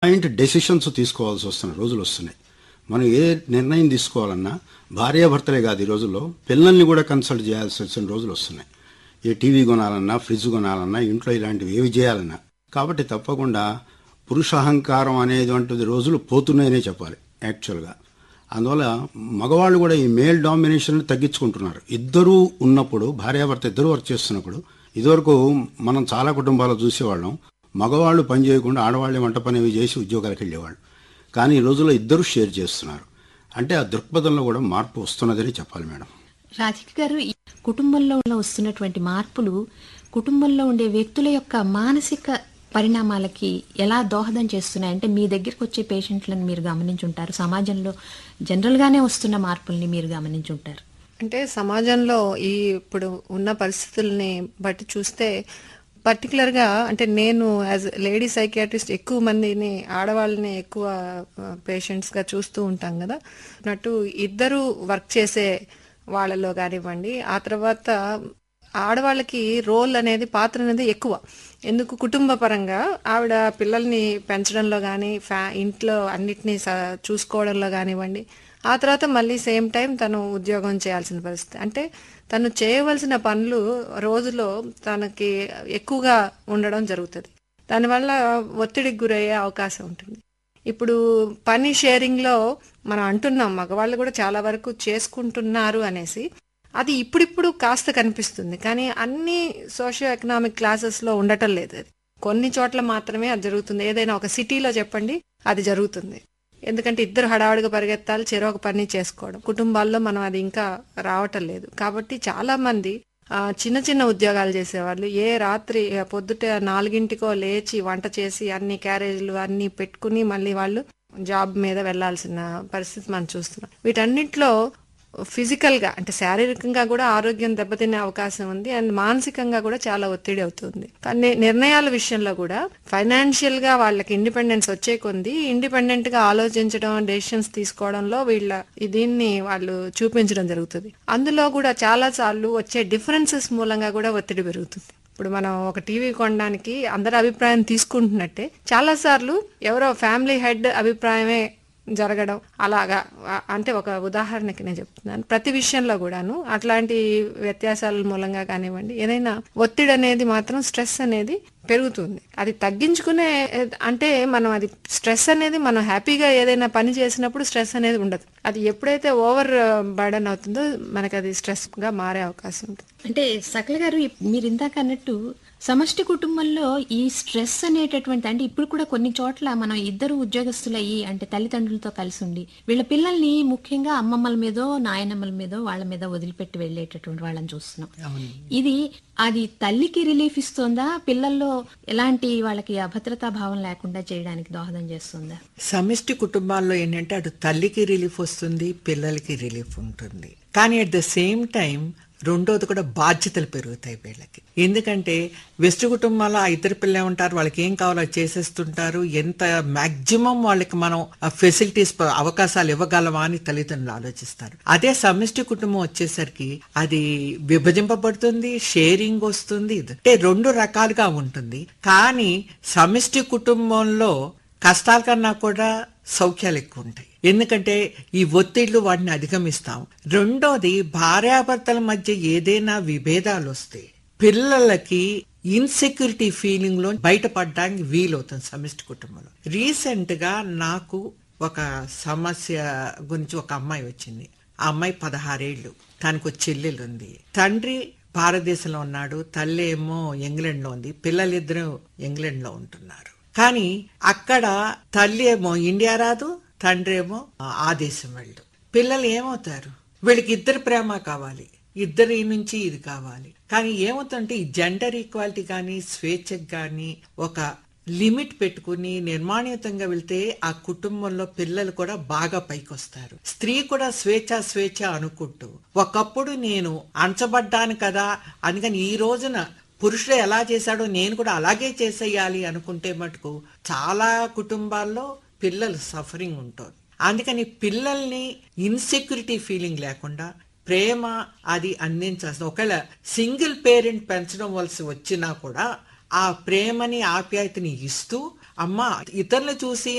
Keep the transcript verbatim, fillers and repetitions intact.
Joint decisions తీసుకోవాల్సి వస్తున్న రోజులు వస్తున్నాయి. మనం ఏ నిర్ణయం తీసుకోవాలన్నా భార్యాభర్తలే కాదు, ఈ రోజుల్లో పిల్లల్ని కూడా కన్సల్ట్ చేయాల్సి వచ్చిన రోజులు వస్తున్నాయి. ఏ టీవీ కొనాలన్నా, ఫ్రిడ్జ్ కొనాలన్నా, ఇంట్లో ఇలాంటివి ఏవి చేయాలన్నా. కాబట్టి తప్పకుండా పురుషాహంకారం అనేటువంటిది రోజులు పోతున్నాయనే చెప్పాలి యాక్చువల్గా. అందువల్ల మగవాళ్ళు కూడా ఈ మేల్ డామినేషన్ తగ్గించుకుంటున్నారు. ఇద్దరూ ఉన్నప్పుడు, భార్యాభర్త ఇద్దరు వర్క్ చేస్తున్నప్పుడు, ఇదివరకు మనం చాలా కుటుంబాలు చూసేవాళ్ళం, మగవాళ్ళు పని చేయకుండా ఆడవాళ్ళే వంట పని అవి చేసి ఉద్యోగాలకు వెళ్ళేవాళ్ళు. కానీ ఈ రోజుల్లో ఇద్దరు షేర్ చేస్తున్నారు. అంటే ఆ దృక్పథంలో కూడా మార్పు వస్తున్నదని చెప్పాలి మేడం. రాధిక గారు, ఈ కుటుంబంలో వస్తున్నటువంటి మార్పులు కుటుంబంలో ఉండే వ్యక్తుల యొక్క మానసిక పరిణామాలకి ఎలా దోహదం చేస్తున్నాయంటే, మీ దగ్గరికి వచ్చే పేషెంట్లను మీరు గమనించుంటారు, సమాజంలో జనరల్గానే వస్తున్న మార్పుల్ని మీరు గమనించుంటారు. అంటే సమాజంలో ఈ ఇప్పుడు ఉన్న పరిస్థితుల్ని బట్టి చూస్తే పర్టికులర్గా అంటే నేను యాజ్ లేడీ సైకియాట్రిస్ట్ ఎక్కువ మందిని ఆడవాళ్ళని ఎక్కువ పేషెంట్స్గా చూస్తూ ఉంటాం కదా. అన్నట్టు ఇద్దరు వర్క్ చేసే వాళ్ళలో కానివ్వండి, ఆ తర్వాత ఆడవాళ్ళకి రోల్ అనేది పాత్ర అనేది ఎక్కువ. ఎందుకు, కుటుంబ పరంగా ఆవిడ పిల్లల్ని పెంచడంలో కానీ, ఫ్యా ఇంట్లో అన్నిటినీ చూసుకోవడంలో కానివ్వండి, ఆ తర్వాత మళ్ళీ సేమ్ టైం తను ఉద్యోగం చేయాల్సిన పరిస్థితి. అంటే తను చేయవలసిన పనులు రోజులో తనకి ఎక్కువగా ఉండడం జరుగుతుంది. దానివల్ల ఒత్తిడికి గురయ్యే అవకాశం ఉంటుంది. ఇప్పుడు పని షేరింగ్లో మనం అంటున్నాం మగవాళ్ళు కూడా చాలా వరకు చేసుకుంటున్నారు అనేసి, అది ఇప్పుడిప్పుడు కాస్త కనిపిస్తుంది. కానీ అన్ని సోషియో ఎకనామిక్ క్లాసెస్లో ఉండటం లేదు. అది కొన్ని చోట్ల మాత్రమే అది జరుగుతుంది. ఏదైనా ఒక సిటీలో చెప్పండి, అది జరుగుతుంది. ఎందుకంటే ఇద్దరు హడావుడిగా పరిగెత్తాలి, చెరొక పని చేసుకోవడం. కుటుంబాల్లో మనం అది ఇంకా రావటం లేదు. కాబట్టి చాలా మంది చిన్న చిన్న ఉద్యోగాలు చేసేవాళ్ళు ఏ రాత్రి పొద్దుట నాలుగింటికో లేచి వంట చేసి అన్ని క్యారేజీలు అన్ని పెట్టుకుని మళ్ళీ వాళ్ళు జాబ్ మీద వెళ్లాల్సిన పరిస్థితి మనం చూస్తున్నాం. వీటన్నిటిలో ఫిజికల్ గా అంటే శారీరకంగా కూడా ఆరోగ్యం దెబ్బతినే అవకాశం ఉంది, అండ్ మానసికంగా కూడా చాలా ఒత్తిడి అవుతుంది. కానీ నిర్ణయాల విషయంలో కూడా ఫైనాన్షియల్ గా వాళ్ళకి ఇండిపెండెన్స్ వచ్చే కొంది ఇండిపెండెంట్ గా ఆలోచించడం, డెసిషన్స్ తీసుకోవడంలో వీళ్ళ దీన్ని వాళ్ళు చూపించడం జరుగుతుంది. అందులో కూడా చాలా సార్లు వచ్చే డిఫరెన్సెస్ మూలంగా కూడా ఒత్తిడి పెరుగుతుంది. ఇప్పుడు మనం ఒక టీవీ కొనడానికి అందరి అభిప్రాయం తీసుకుంటున్నట్టే చాలా సార్లు ఎవరో ఫ్యామిలీ హెడ్ అభిప్రాయమే జరగడం అలాగా. అంటే ఒక ఉదాహరణకి నేను చెప్తున్నాను, ప్రతి విషయంలో కూడాను అట్లాంటి వ్యత్యాసాల మూలంగా కానివ్వండి, ఏదైనా ఒత్తిడి అనేది మాత్రం స్ట్రెస్ అనేది పెరుగుతుంది. అది తగ్గించుకునే అంటే మనం అది స్ట్రెస్ అనేది మనం హ్యాపీగా ఏదైనా పని చేసినప్పుడు స్ట్రెస్ అనేది ఉండదు. అది ఎప్పుడైతే ఓవర్ బర్డన్ అవుతుందో మనకి అది స్ట్రెస్ గా మారే అవకాశం ఉంటుంది. అంటే సకల గారు, మీరు ఇందాక అన్నట్టు సమష్టి కుటుంబంలో ఈ స్ట్రెస్ అనేటటువంటి, అంటే ఇప్పుడు కూడా కొన్ని చోట్ల మనం ఇద్దరు ఉద్యోగస్తులయ్యి అంటే తల్లిదండ్రులతో కలిసి ఉండి వీళ్ళ పిల్లల్ని ముఖ్యంగా అమ్మమ్మల మీదో నాయనమ్మల మీదో వాళ్ళ మీద వదిలిపెట్టి వెళ్ళేటటువంటి వాళ్ళని చూస్తున్నాం. ఇది అది తల్లికి రిలీఫ్ ఇస్తుందా, పిల్లల్లో ఎలాంటి వాళ్ళకి అభద్రతా భావం లేకుండా చేయడానికి దోహదం చేస్తుందా? సమిష్టి కుటుంబాల్లో ఏంటంటే అటు తల్లికి రిలీఫ్ వస్తుంది, పిల్లలకి రిలీఫ్ ఉంటుంది. కానీ అట్ ద సేమ్ టైం రెండోది కూడా బాధ్యతలు పెరుగుతాయి వీళ్ళకి. ఎందుకంటే వెస్ట్ కుటుంబాల్లో ఆ ఇద్దరు పిల్లలు ఉంటారు, వాళ్ళకి ఏం కావాలో చేసేస్తుంటారు. ఎంత మాక్సిమం వాళ్ళకి మనం ఫెసిలిటీస్ అవకాశాలు ఇవ్వగలమా అని తల్లిదండ్రులు ఆలోచిస్తారు. అదే సమిష్టి కుటుంబం వచ్చేసరికి అది విభజింపబడుతుంది, షేరింగ్ వస్తుంది. అంటే రెండు రకాలుగా ఉంటుంది. కానీ సమిష్టి కుటుంబంలో కష్టాల కన్నా కూడా సౌఖ్యాలు ఎక్కువ ఉంటాయి. ఎందుకంటే ఈ ఒత్తిళ్లు వాటిని అధిగమిస్తాం. రెండోది, భార్యాభర్తల మధ్య ఏదైనా విభేదాలు వస్తే పిల్లలకి ఇన్సెక్యూరిటీ ఫీలింగ్ లో బయటపడడానికి వీలవుతుంది సమిష్టి కుటుంబంలో. రీసెంట్ గా నాకు ఒక సమస్య గురించి ఒక అమ్మాయి వచ్చింది. ఆ అమ్మాయి పదహారేళ్లు, తనకు ఒక చెల్లెలు ఉంది. తండ్రి భారతదేశంలో ఉన్నాడు, తల్లి ఏమో ఇంగ్లాండ్ లో ఉంది. పిల్లలిద్దరూ ఇంగ్లాండ్ లో ఉంటున్నారు. కానీ అక్కడ తల్లి ఏమో ఇండియా రాదు, తండ్రి ఏమో ఆ దేశం వెళ్ళు. పిల్లలు ఏమవుతారు, వీళ్ళకి ఇద్దరు ప్రేమ కావాలి, ఇద్దరి నుంచి ఇది కావాలి. కానీ ఏమవుతుందంటే ఈ జెండర్ ఈక్వాలిటీ కానీ స్వేచ్ఛకు కానీ ఒక లిమిట్ పెట్టుకుని నిర్మాణయుతంగా వెళ్తే ఆ కుటుంబంలో పిల్లలు కూడా బాగా పైకి వస్తారు. స్త్రీ కూడా స్వేచ్ఛ స్వేచ్ఛ అనుకుంటూ ఒకప్పుడు నేను అణచబడ్డాను కదా, అందుకని ఈ రోజున పురుషుడు ఎలా చేశాడో నేను కూడా అలాగే చేసేయాలి అనుకుంటే మటుకు చాలా కుటుంబాల్లో పిల్లలు సఫరింగ్ ఉంటుంది. అందుకని పిల్లల్ని ఇన్సెక్యూరిటీ ఫీలింగ్ లేకుండా ప్రేమ అది అందించాల్సిన, ఒకవేళ సింగిల్ పేరెంట్ పెంచడం వలసి వచ్చినా కూడా ఆ ప్రేమని ఆప్యాయతని ఇస్తూ, అమ్మ ఇతరులు చూసి